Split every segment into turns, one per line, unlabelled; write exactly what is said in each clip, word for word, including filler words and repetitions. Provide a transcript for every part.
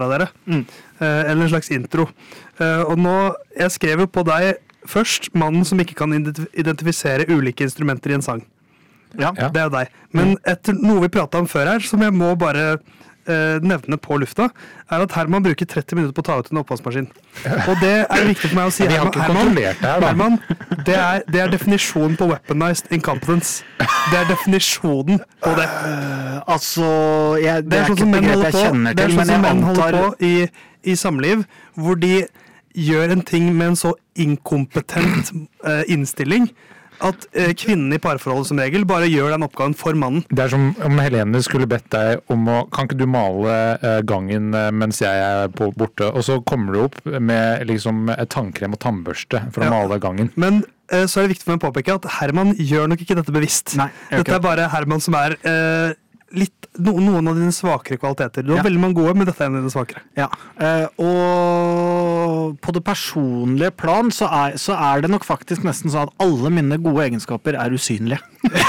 av dere. Mm. Uh, eller en slags intro. Uh, og nå, jeg skrev jo på deg først, mannen som ikke kan identifisere ulike instrumenter i en sang. Ja, ja. Det er jo deg. Men etter noe vi pratet om før her, som jeg må bare uh, nevne på lufta, er at Herman bruker tretti minutter på å ta ut en oppvaskmaskin. Og det er viktig for meg å si.
Vi har ikke kontrollert det her, da.
Herman, det er, det er definisjonen på weaponized incompetence. Det er definisjonen på det.
Uh, altså, jeg, det,
det er, er sånn som menn holder på,
kjenner
det er
til,
sånn som menn holder
antar...
på i, i samliv, hvor de gjør en ting med en så inkompetent uh, innstilling at uh, kvinnen i parforholdet som regel bare gjør den oppgaven for mannen.
Det er som om Helene skulle bedt deg om å, kan ikke du male uh, gangen uh, mens jeg er på, borte, og så kommer du opp med liksom et tannkrem og tannbørste for ja. Å male gangen.
Men uh, så er det viktig for meg å påpeke at Herman gjør nok ikke dette bevisst.
Nei,
dette er bare Herman som er uh, litt, no, noen av dine svakere kvaliteter. Du har ja. Veldig mange gode, men dette er en av dine svakere.
Ja, uh, og på det personlige plan så er, så er det nok faktisk nesten sånn at alle mine gode egenskaper er usynlige.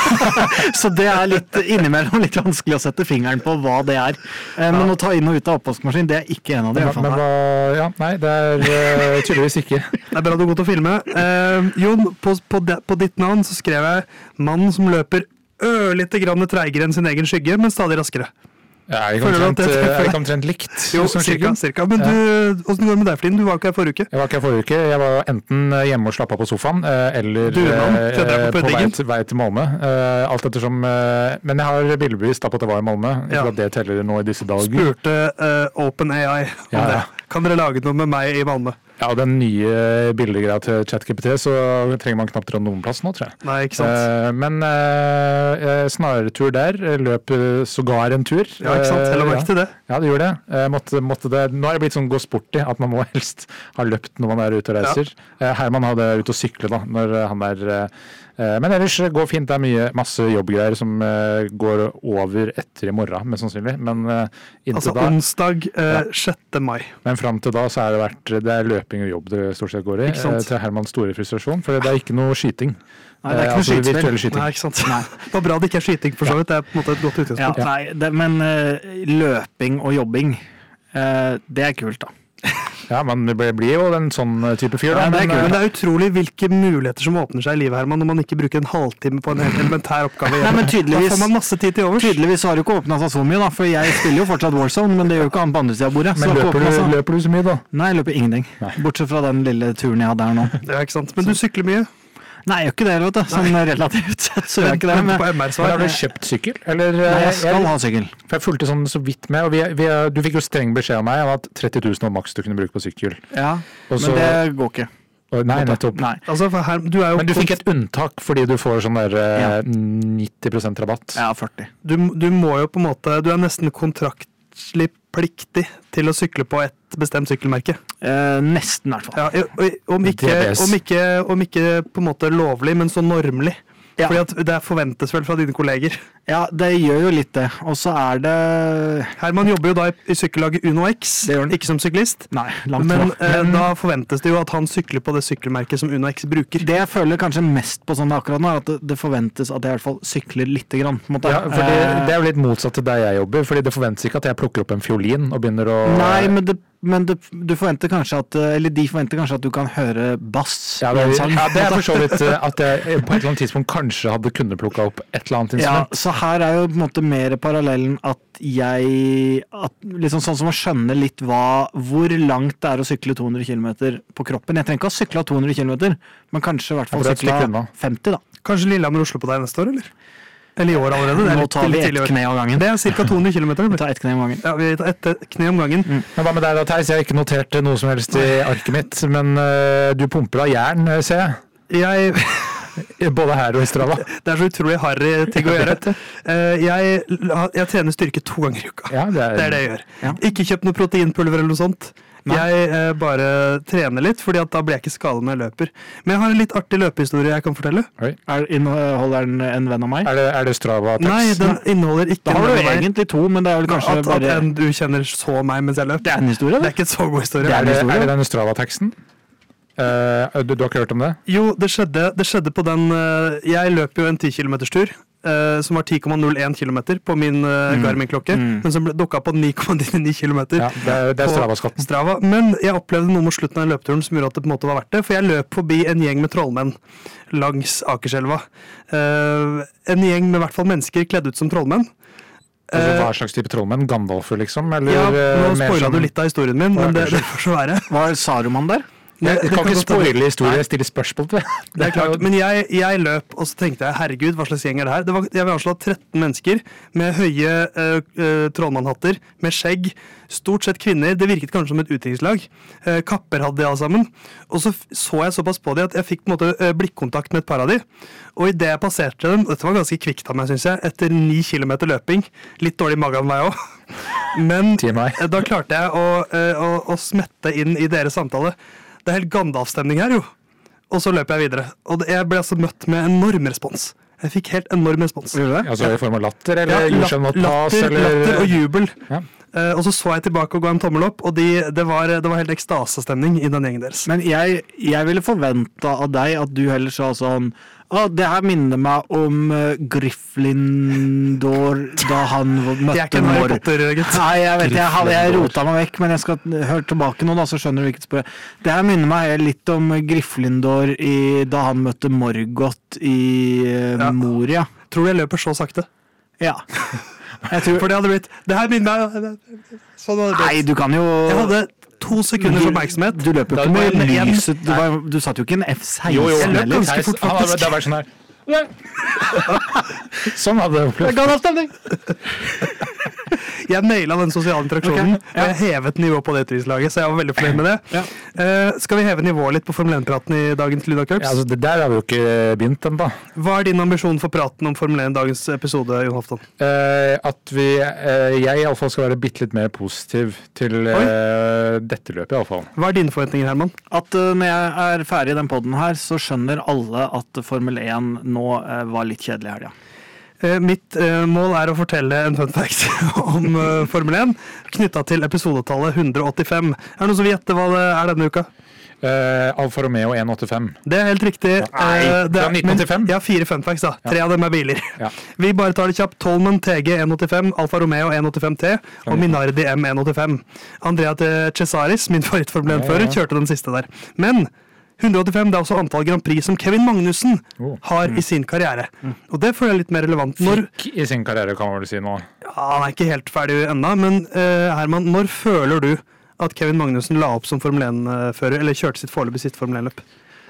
Så det er litt innimellom litt vanskelig å sette fingeren på hva det er. Uh, men ja. Å ta inn og ut av oppvaskmaskin, det er ikke en av de.
Men, men hva, ja, nei, det er uh, tydeligvis ikke.
Det er bra du er god til å filme. Uh, Jon, på, på, de, på ditt navn så skrev jeg mannen som løper ørlite grann treigere enn sin egen skygge, men stadig raskere.
Ja, jeg er ikke omtrent likt.
Jo, cirka, cirka. Men du, hvordan går det med deg, Flynn? Du var ikke her forrige uke.
Jeg var ikke her forrige uke. Jeg var enten hjemme og slappet på sofaen, eller
Duemann,
eh, på vei til, vei til Malmö. Eh, alt ettersom, eh, men jeg har bildebevis på at det var i Malmö, ikke ja. At det teller nå i disse dager.
Spurte uh, OpenAI om ja, ja. det. Kan dere lage noe med meg i Malmö?
Ja, og den nye bildegreia til ChatGPT, så trenger man knapt dra noen plass nå, tror jeg.
Nei, ikke sant.
Eh, men eh, snarere tur der, løp sågar en tur.
Ja, ikke sant, heller merke til det.
Ja, det gjorde det. Eh, måtte, måtte det. Nå er det blitt sånn gå sport i, at man må helst ha løpt når man er ute og reiser. Ja. Eh, Herman hadde ute og sykle da, når han er... Eh, men ellers går fint, det er mye, masse jobbgreier som uh, går over etter i morgen, mest sannsynlig. Men uh, inntil
altså
da...
onsdag uh, ja. sjette mai.
Men frem til da så er det vært, det er løping og jobb det stort sett går i, uh, til Hermans store frustrasjon, for det er ikke noe skyting.
Nei, det er ikke
uh,
noe
altså,
skyting. Nei, ikke sant. Nei. Det var bra det ikke er skyting, for så vidt. Det er på en måte et godt utgangspunkt.
Ja, nei, det, men uh, løping og jobbing, uh, det er kult da.
Ja, man blir jo en sånn type fyr da.
Ja, det er, men det er utrolig hvilke muligheter som åpner seg i livet, Herman, når man ikke bruker en halvtime på en helt elementær oppgave.
Nei, men tydeligvis,
da får man masse tid til overs.
Tydeligvis har du ikke åpnet seg så mye da, for jeg spiller jo fortsatt Warzone, men det gjør jo ikke annet på andre siden av bordet.
Men løper du, løper du så mye da?
Nei, jeg løper ingenting. Nei. Bortsett fra den lille turen jeg hadde her nå.
Ja, ikke sant. Men du sykler mye?
Nei, jeg gjør ikke det, vet du. Sånn relativt sett, så gjør jeg ikke det. Men,
men har du kjøpt sykkel? Eller,
nei, jeg skal jeg, ha sykkel.
For jeg fulgte sånn så vidt med, og vi, vi, du fikk jo streng beskjed av meg om at tretti tusen var maks du kunne bruke på sykkel.
Ja,
og så,
men det går ikke.
Nei, nettopp.
Nei.
Altså, her, du er jo
men du fikk et unntak fordi du får sånn der ja. nitti prosent rabatt.
Ja, førti.
Du, du må jo på en måte, du er nesten kontraktslig pliktig til å sykle på et bestemt sykkelmerke.
Eh, nesten i hvert fall.
Ja, om, ikke, om, ikke, om ikke på en måte lovlig, men så normlig. Ja. Fordi at det forventes vel fra dine kolleger.
Ja, det gjør jo litt det. Og så er det...
Herman jobber jo da i, i sykkellaget Uno X, ikke som syklist.
Nei, langt
men eh, da forventes det jo at han sykler på det sykkelmerket som Uno X bruker.
Det jeg føler kanskje mest på sånn akkurat nå, er at det, det forventes at jeg i hvert fall sykler litt grann. På en måte.
Ja, for det, det er jo litt motsatt til der jeg jobber, fordi det forventes ikke at jeg plukker opp en fiolin og begynner å...
Nei, men det Men det, du forventer kanskje at, eller de forventer kanskje at du kan høre bass
ja, det, i en sang. Ja, det er for så vidt at jeg på et eller annet tidspunkt kanskje hadde kunnet plukke opp et eller annet instrument.
Ja, så her er jo på en måte mer parallellen at jeg, at liksom sånn som å skjønne litt hva, hvor langt det er å sykle to hundre kilometer på kroppen. Jeg trenger ikke å sykle to hundre kilometer, men kanskje i hvert fall sykle femti da.
Kanskje Lillehammer Oslo på deg neste år, eller? Eller i år allerede. Det er
Nå tar vi ett kne av gangen.
Det er cirka to hundre kilometer.
Vi tar ett kne av gangen.
Ja, vi tar ett kne om gangen.
Mm. Men hva med deg da, Theis? Jeg har ikke notert noe som helst i arket mitt, men uh, du pumper av jern, ser jeg.
Jeg...
Både her og i Strava.
Det er så utrolig harry ting å gjøre. Uh, jeg, jeg trener styrke to ganger i uka.
Ja, det, er...
det er det jeg gjør.
Ja.
Ikke kjøpt noe proteinpulver eller noe sånt. Nei. Jeg eh, bare trener litt, fordi at da blir jeg ikke skadet når jeg løper. Men jeg har en litt artig løpehistorie jeg kan fortelle.
Oi. Er, inneholder den en venn av meg?
Er det, er det Strava-tekst?
Nei, den inneholder ikke
da har du egentlig to, men det er vel kanskje
at,
bare...
At en du kjenner så meg mens jeg løper.
Det er en historie, da?
Det er ikke en så god historie.
Det er, det, er det den Strava-teksten? Uh, du, du har ikke hørt om det?
Jo, det skjedde, det skjedde på den... Uh, jeg løper jo en ti kilometers tur uh, som var ti komma null én kilometer på min uh,
Mm.
Garmin-klokke,
Mm.
men som ble dukket på ni komma ni kilometer.
Ja, det er, det er Strava-skatten.
Strava. Men jeg opplevde noe mot slutten av løpeturen som gjorde at det på en måte var verdt det, for jeg løp forbi en gjeng med trollmenn langs Akerselva. Uh, en gjeng med i hvert fall mennesker kledd ut som trollmenn.
Altså, hva slags type trollmenn? Gandalfer, liksom? Eller,
Ja, nå
eh, mer
spoilet
sånn-
du litt av historien min, men det,
Ja,
det får så være.
Var Saruman der?
Jeg,
Det- det
jeg kan
kan
ikke
godt hende.
spoile historier, jeg stiller spørsmål til det.
Det er klart, men jeg, jeg løp, og så tenkte jeg, herregud, hva slags gjeng er det her? Det var, jeg vil anslå tretten mennesker med høye uh, uh, trollmannhatter, med skjegg, stort sett kvinner. Det virket kanskje som et utdrikningslag. Uh, kapper hadde de alle sammen. Og så f- så jeg såpass på de at jeg fikk på en måte uh, blikkontakt med et par av de. Og i det jeg passerte dem, dette var ganske kvikt av meg, synes jeg, etter ni kilometer løping, litt dårlig i magen var jeg også, men
Ti meg.
uh, da klarte jeg å, uh, å, å smette inn i deres samtale. Det er helt Gandalf-stemning her, jo. Og så løper jeg videre. Og det, jeg ble altså møtt med enorm respons. Jeg fikk helt enorm respons.
Gjorde du det?
Altså i form av latter,
Ja,
eller
lat-
jordskjelv og tas,
latter,
eller
latter og jubel.
Ja.
Eh, og så så jeg tilbake og ga en tommel opp, og de, det, var, det var helt ekstasestemning i den gjengen deres.
Men jeg, jeg ville forventa av deg at du heller sa sånn Å, det her minner meg om uh, Gryffindor da han
Jeg er
møtte
ikke en Harry
Mor.
Potter-gutt.
Nei, jeg vet jeg, har- jeg
Gryffindor.
rota meg vekk, men jeg skal høre tilbake nå, da, så skjønner du hvilket spør. Det her minner meg litt om Gryffindor i, da han møtte Morgoth i uh,
Ja.
Moria.
Tror du jeg løper så sakte?
Ja. Jeg tror,
For det hadde blitt Det her minner meg Sånn hadde det
nei,
blitt.
du kan jo
Jeg hadde to sekunders oppmerksomhet.
Du løper
Da
jo ikke
var
med
jeg en-
lyset Du, var, du satt jo ikke en F seksten
Jo, jo,
Jeg løp
heller.
ganske
Theis,
fort,
han hadde-
faktisk.
Det har vært sånn her. Sånn hadde det opplevd.
Gandalf-stemning!
Jeg naila den sosiale interaksjonen,
Ok, ja.
og jeg hevet nivået på det utdrikningslaget, så jeg var veldig fornøyd med det.
Ja.
Eh, skal vi heve nivået litt på Formel én-praten i dagens Lydacups?
Ja, altså, det der har vi jo ikke begynt ennå.
Hva er din ambisjon for praten om Formel én i dagens episode, Jon Halvdan?
Eh, at vi eh, Jeg iallfall skal være bitte litt mer positiv til eh, dette løpet, iallfall.
Hva er dine forventninger, Herman?
At uh, når jeg er ferdig i den podden her, så skjønner alle at Formel én nå uh, var litt kjedelig i helga.
Eh, mitt eh, mål er å fortelle en fun fact om eh, Formel én, knytta til episodetallet hundre åttifem. Er det noen som vil gjette hva det er denne uka?
Eh, Alfa Romeo én åttifem.
Det er helt riktig.
Nei,
Eh, det
fra
er-
nitten åttifem?
Men, ja, fire fun facts, da. Tre av dem er biler.
Ja.
Vi bare tar det kjapt. Tolman T G én åttifem, Alfa Romeo én åttifem T og Minardi M én åttifem. Andrea Cesaris, min favoritt-Formel én-fører,
Ja, ja.
kjørte den siste der. Men hundre åttifem det er også antall Grand Prix som Kevin Magnussen
Oh.
har i sin karriere. Og det føler jeg er litt mer relevant. Når,
Fikk i sin karriere, kan man vel si nå.
ja, han er ikke helt ferdig ennå, men eh, Herman, når føler du at Kevin Magnussen la opp som Formel én-fører, eller kjørte sitt foreløpig sitt Formel én-løp?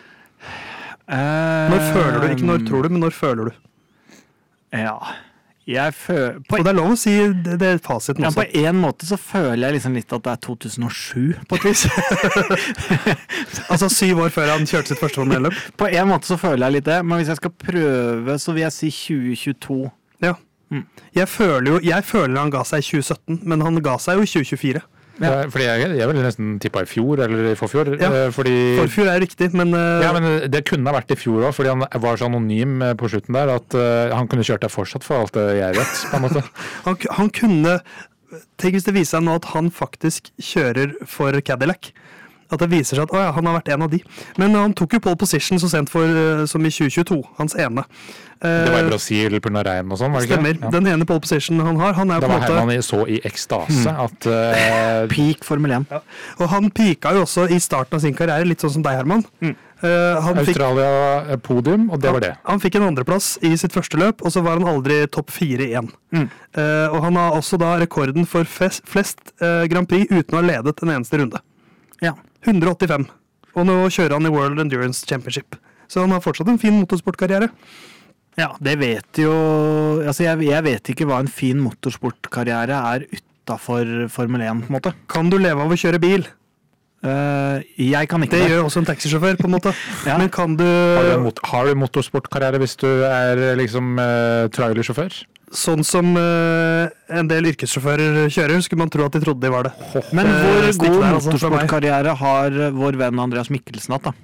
Når føler du? Ikke når tror du, men når føler du?
Ja. Jeg føler på,
Og det er lov å si det, det er fasiten
ja,
også.
på en måte så føler jeg liksom litt at det er to tusen og sju, på et vis.
Altså syv år før han kjørte sitt første Formel én-løp.
På en måte så føler jeg litt det, men hvis jeg skal prøve, så vil jeg si tjue tjueto.
Ja.
Mm.
Jeg føler jo Jeg føler han ga seg i tjue sytten, men han ga seg jo i tjue tjuefire.
Ja. Fordi jeg, jeg ville nesten tippa i fjor, eller i forfjor.
Ja.
eh, Fordi
Forfjor er riktig, men, eh,
Ja, men det kunne ha vært i fjor òg, fordi han var så anonym eh, på slutten der at eh, han kunne kjørt der fortsatt, for alt det jeg vet. på en måte.
han, han kunne Tenk hvis det viser seg nå at han faktisk kjører for Cadillac. At det viser seg at å ja, han har vært en av de. Men han tok jo pole position så sent for, eh, som i tjue tjueto, hans ene. Eh,
Det var i Brasil pga. regn og sånn, var det ikke?
Stemmer.
Ja.
Den ene pole position han har, han er
Da
på en
var
måte
Herman i- så i ekstase at eh,
Peak Formel én.
Og han pika jo også i starten av sin karriere, litt sånn som deg, Herman.
Mm.
Eh, han, fikk,
Australia-podium, og det var det.
han fikk en andreplass i sitt første løp, og så var han aldri topp fire igjen.
Mm.
Eh, og han har også da rekorden for flest, flest eh, Grand Prix uten å ha ledet en eneste runde.
Ja.
hundre åttifem. Og nå kjører han i World Endurance Championship. Så han har fortsatt en fin motorsportkarriere.
Ja, det vet jo Altså, jeg, jeg vet ikke hva en fin motorsportkarriere er utafor Formel én, på en måte.
Kan du leve av å kjøre bil?
Eh, jeg kan ikke
Det
det.
gjør også en taxisjåfør, på en måte.
Ja.
Men kan du,
Har du, en mot har du motorsportkarriere hvis du er liksom eh, trailersjåfør?
sånn som eh, en del yrkessjåfører kjører, skulle man tro at de trodde de var det.
Men
Eh,
hvor
stikk
god
der, altså, fra meg.
motorsportkarriere har vår venn Andreas Mikkelsen hatt, da?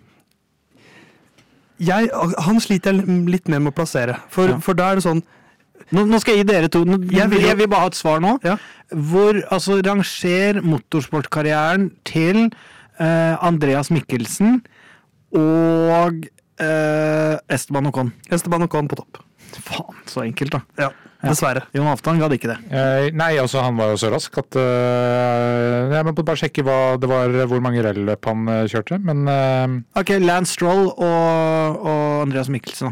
Jeg, han sliter jeg litt mer med å plassere. For,
Ja.
for da er det sånn
Nå, nå skal jeg gi dere to nå,
Jeg vil jo-
Jeg vil bare ha et svar nå.
Ja.
Hvor, altså, ranger motorsportkarrieren til eh, Andreas Mikkelsen og eh, Esteban Ocon.
Esteban Ocon på topp.
Faen, så enkelt da.
Ja, dessverre.
Ja. Jon Halvdan gadd ikke det.
Eh, nei, altså han var jo så rask at uh, jeg må bare sjekke hva det var, hvor mange rallyløp han uh, kjørte, men uh,
Ok, Lance Stroll og, og Andreas Mikkelsen.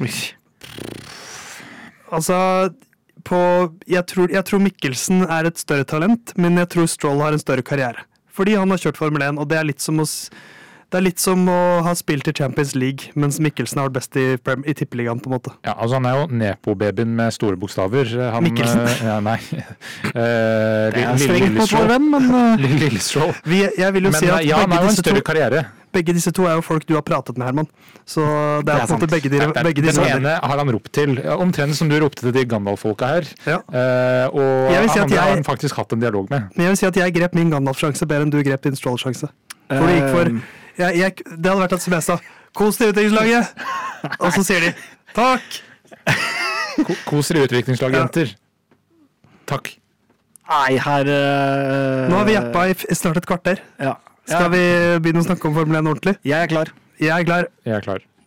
Altså, på, jeg, tror, jeg tror Mikkelsen er et større talent, men jeg tror Stroll har en større karriere. Fordi han har kjørt Formel én, og det er litt som å Det er litt som å ha spilt i Champions League, mens Mikkelsen har vært best i, i tippeligaen, på en måte.
Ja, altså han er jo Nepo-babyen med store bokstaver. Han,
Mikkelsen?
Uh, ja, nei. Uh,
det er strengt på vår venn, men... Uh...
Lille Stroll.
Vi, jeg vil jo
men,
si at
ja, han har jo en større
to,
karriere.
Begge disse to er jo folk du har pratet med, Herman. Så det er, det er på en måte begge de, begge de
Den ene har han ropt til, omtrent som du ropte til de Gandalf-folka her.
Ja.
Uh, og
jeg vil si
andre
jeg,
har han faktisk hatt en dialog med.
Men jeg vil si at jeg grep min Gandalf-sjanse bedre enn du grep din Stroll-sjanse. For det gikk for... Jeg, jeg, det hadde vært at som jeg sa, kos til utviklingslaget, og så sier de, takk.
Kos til utviklingslaget, jenter. Takk.
Nei, her... Uh...
Nå har vi jappa i snart et kvarter.
Ja.
Skal vi begynne å snakke om Formel én ordentlig?
Jeg er klar.
Jeg er klar.
Jeg er klar.